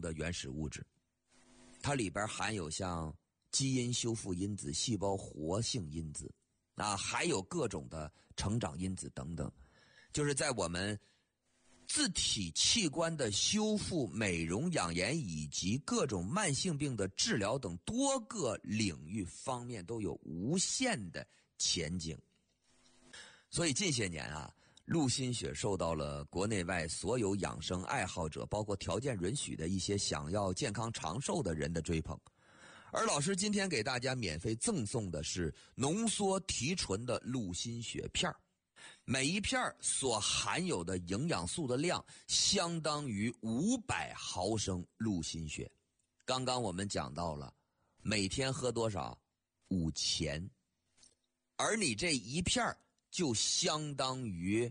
的原始物质，它里边含有像基因修复因子、细胞活性因子啊，还有各种的成长因子等等，就是在我们自体器官的修复、美容、养颜以及各种慢性病的治疗等多个领域方面都有无限的前景。所以近些年啊，陆心血受到了国内外所有养生爱好者，包括条件允许的一些想要健康长寿的人的追捧。而老师今天给大家免费赠送的是浓缩提纯的陆心血片，每一片所含有的营养素的量相当于500毫升陆心血。刚刚我们讲到了每天喝多少？5钱，而你这一片就相当于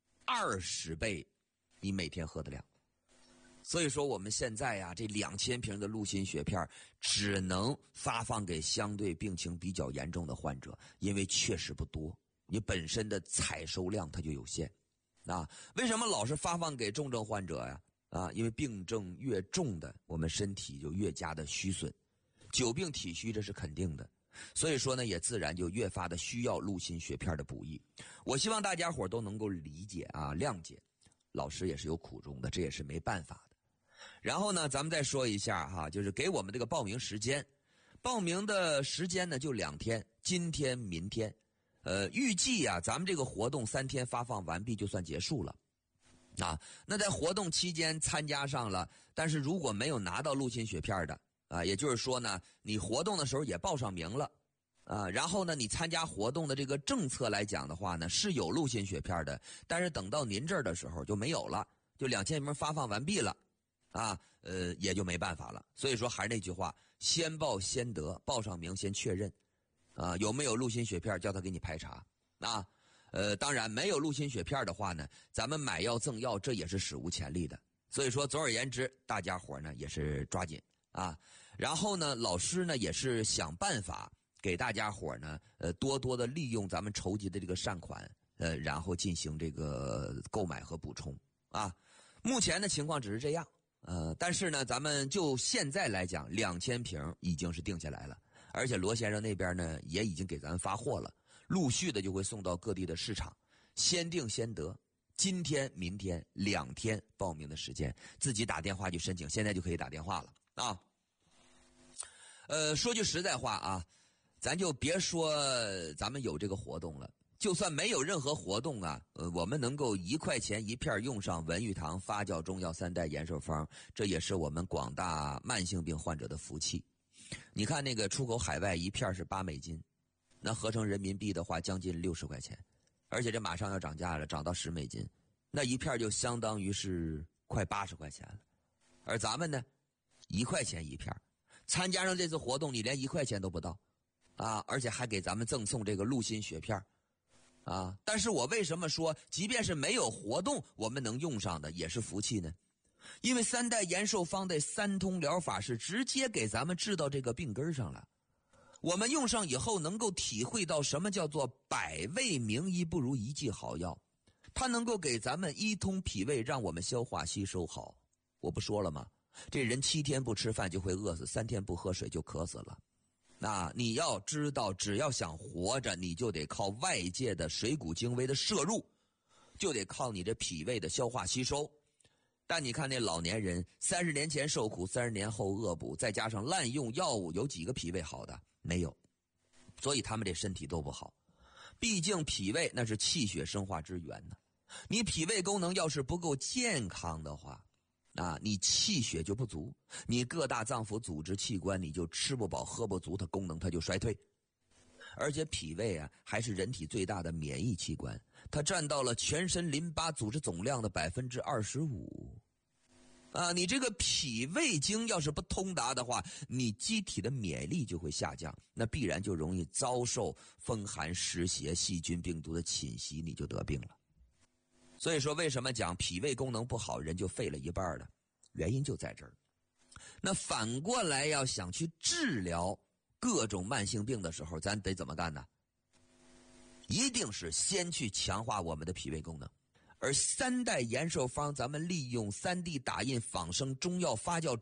20倍你每天喝的量。所以说我们现在呀，这2000瓶的陆心血片只能发放给相对病情比较严重的患者，因为确实不多，你本身的采收量它就有限啊。为什么老是发放给重症患者呀？啊，因为病症越重的，我们身体就越加的虚损，久病体虚这是肯定的。所以说呢，也自然就越发的需要陆心血片的补益。我希望大家伙都能够理解啊，谅解，老师也是有苦衷的，这也是没办法的。然后呢，咱们再说一下哈，就是给我们这个报名时间，报名的时间呢就2天，今天、明天。预计啊，咱们这个活动3天发放完毕就算结束了。啊，那在活动期间参加上了，但是如果没有拿到陆心血片的啊，也就是说呢，你活动的时候也报上名了啊，然后呢，你参加活动的这个政策来讲的话呢，是有陆心血片的，但是等到您这儿的时候就没有了，就2000名发放完毕了啊，也就没办法了。所以说还是那句话，先报先得，报上名先确认啊，有没有陆心血片叫他给你排查啊。当然没有陆心血片的话呢，咱们买药赠药这也是史无前例的。所以说总而言之，大家伙呢也是抓紧啊。然后呢，老师呢也是想办法给大家伙呢多多的利用咱们筹集的这个善款，然后进行这个购买和补充啊。目前的情况只是这样，但是呢，咱们就现在来讲，2000瓶已经是定下来了，而且罗先生那边呢也已经给咱发货了。陆续的就会送到各地的市场，先定先得。今天、明天2天报名的时间，自己打电话去申请，现在就可以打电话了啊。说句实在话啊，咱就别说咱们有这个活动了，就算没有任何活动啊，我们能够1块钱一片用上文玉堂发酵中药3代延寿方，这也是我们广大慢性病患者的福气。你看那个出口海外一片是8美金。那合成人民币的话将近60块钱，而且这马上要涨价了，涨到10美金，那一片就相当于是快80块钱了。而咱们呢1块钱一片，参加上这次活动你连1块钱都不到啊，而且还给咱们赠送这个陆心血片啊。但是我为什么说即便是没有活动我们能用上的也是福气呢？因为3代延寿方的3通疗法是直接给咱们治到这个病根上了。我们用上以后能够体会到什么叫做百味名医不如一剂好药，它能够给咱们一通脾胃，让我们消化吸收好。我不说了吗？这人7天不吃饭就会饿死，3天不喝水就渴死了。那你要知道，只要想活着，你就得靠外界的水谷精微的摄入，就得靠你这脾胃的消化吸收。但你看那老年人30年前受苦，30年后恶补，再加上滥用药物，有几个脾胃好的？没有，所以他们这身体都不好。毕竟脾胃那是气血生化之源呢，你脾胃功能要是不够健康的话啊，你气血就不足，你各大脏腑组织器官你就吃不饱喝不足，它功能它就衰退。而且脾胃啊还是人体最大的免疫器官，它占到了全身淋巴组织总量的25%。你这个脾胃经要是不通达的话，你机体的免疫力就会下降，那必然就容易遭受风寒湿邪细菌病毒的侵袭，你就得病了。所以说为什么讲脾胃功能不好人就废了一半了，原因就在这儿。那反过来要想去治疗各种慢性病的时候，咱得怎么干呢？一定是先去强化我们的脾胃功能。而3代延寿方，咱们利用3D 打印仿生中药发酵